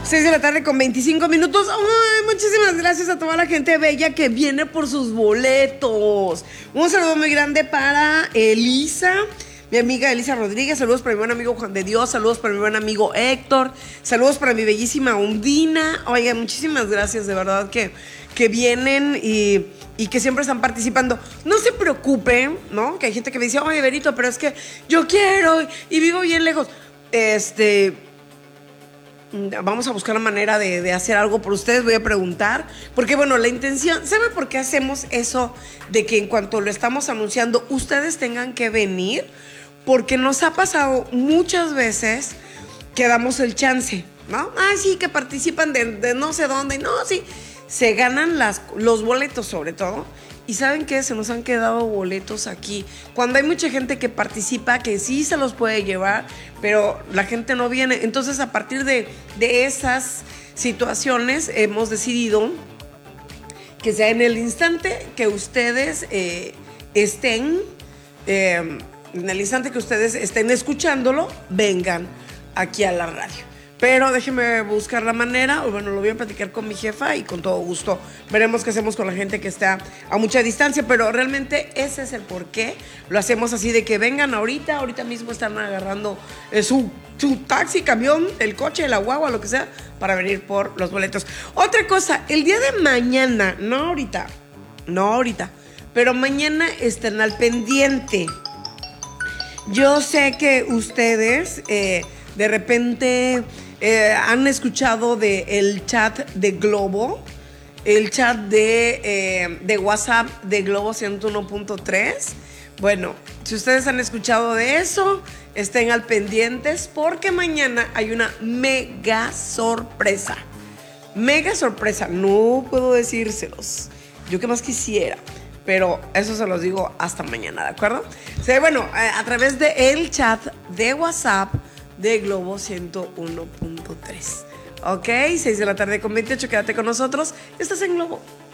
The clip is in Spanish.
6 de la tarde con 25 minutos. Ay, muchísimas gracias a toda la gente bella que viene por sus boletos. Un saludo muy grande para Elisa, mi amiga Elisa Rodríguez. Saludos para mi buen amigo Juan de Dios. Saludos para mi buen amigo Héctor. Saludos para mi bellísima Undina. Oigan, muchísimas gracias, de verdad que vienen y que siempre están participando. No se preocupen, ¿no? Que hay gente que me dice, oye, Berito, pero es que yo quiero y vivo bien lejos. Vamos a buscar la manera de hacer algo por ustedes. Voy a preguntar, porque bueno, la intención, ¿sabe por qué hacemos eso? De que en cuanto lo estamos anunciando, ustedes tengan que venir, porque nos ha pasado muchas veces que damos el chance, ¿no? Ah, sí, que participan de no sé dónde, y no, sí, se ganan los boletos sobre todo. Y ¿saben qué? Se nos han quedado boletos aquí. Cuando hay mucha gente que participa, que sí se los puede llevar, pero la gente no viene. Entonces, a partir de esas situaciones, hemos decidido que sea en el instante que ustedes estén, en el instante que ustedes estén escuchándolo, vengan aquí a la radio. Pero déjenme buscar la manera, o bueno, lo voy a platicar con mi jefa y con todo gusto veremos qué hacemos con la gente que está a mucha distancia, pero realmente ese es el porqué. Lo hacemos así de que vengan ahorita mismo están agarrando su taxi, camión, el coche, la guagua, lo que sea, para venir por los boletos. Otra cosa, el día de mañana, no ahorita, pero mañana estén al pendiente. Yo sé que ustedes de repente han escuchado el chat de Globo, el chat de WhatsApp de Globo 101.3. Bueno, si ustedes han escuchado de eso, estén al pendientes porque mañana hay una mega sorpresa. Mega sorpresa, no puedo decírselos. Yo qué más quisiera, pero eso se los digo hasta mañana, ¿de acuerdo? O sea, bueno, a través del chat de WhatsApp de Globo 101.3. Ok, 6 de la tarde con 28, quédate con nosotros. Estás en Globo.